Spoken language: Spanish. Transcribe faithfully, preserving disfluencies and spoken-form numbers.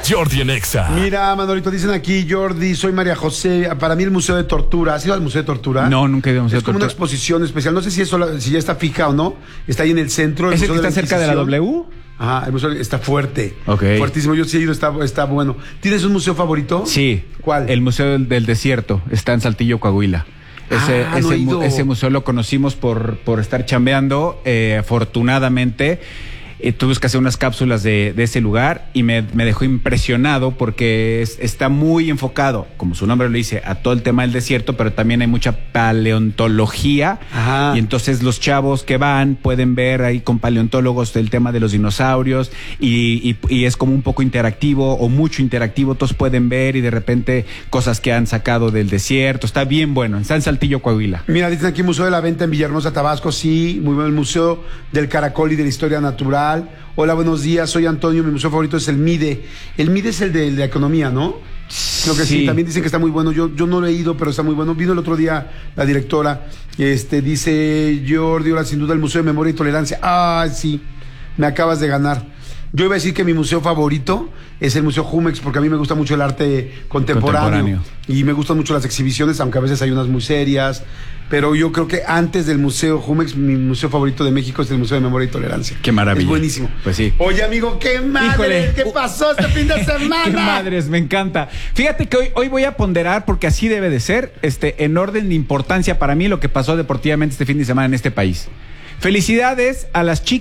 Jordi en Exa. Mira, Manolito, dicen aquí, Jordi, soy María José. Para mí el Museo de Tortura. ¿Has ido al Museo de Tortura? No, nunca he ido al Museo Es de como Tortura. una exposición especial. No sé si eso, si ya está fija o no. Está ahí en el centro. El ¿Es el Museo que de está la cerca de la Inquisición. W? Ajá, el museo está fuerte. Ok. Fuertísimo. Yo sí he ido, está, está bueno. ¿Tienes un museo favorito? Sí. ¿Cuál? El Museo del, del Desierto. Está en Saltillo, Coahuila. Ese, Ah, no ese, he mu- ido. ese museo lo conocimos por, por estar chambeando. Eh, afortunadamente, eh, tuvimos que hacer unas cápsulas de, de ese lugar y me, me dejó impresionado porque es- está muy enfocado, como su nombre lo dice, a todo el tema del desierto, pero también hay mucha paleontología. Ajá. Y entonces los chavos que van pueden ver ahí con paleontólogos el tema de los dinosaurios y, y, y es como un poco interactivo o mucho interactivo. Todos pueden ver y de repente cosas que han sacado del desierto. Está bien bueno. Está en Saltillo, Coahuila. Mira, dicen aquí Museo de la Venta en Villahermosa, Tabasco. Sí, muy bueno. El Museo del Caracol y de la Historia Natural. Hola, buenos días. Soy Antonio. Mi museo favorito es el MIDE. El MIDE es el de, de la economía, ¿no? Creo que sí. Sí. También dicen que está muy bueno. Yo, yo no lo he ido, pero está muy bueno. Vino el otro día la directora. Este, dice Jordi, ahora sin duda el Museo de Memoria y Tolerancia. Ah, sí. Me acabas de ganar. Yo iba a decir que mi museo favorito es el Museo Jumex, porque a mí me gusta mucho el arte contemporáneo, Contemporáneo. y me gustan mucho las exhibiciones, aunque a veces hay unas muy serias. Pero yo creo que antes del Museo Jumex, mi museo favorito de México es el Museo de Memoria y Tolerancia. Qué maravilla. Es buenísimo. Pues sí. Oye, amigo, qué madre, Híjole. ¿qué pasó este fin de semana? ¡Qué madres! Me encanta. Fíjate que hoy, hoy voy a ponderar, porque así debe de ser, este, en orden de importancia para mí lo que pasó deportivamente este fin de semana en este país. Felicidades a las chicas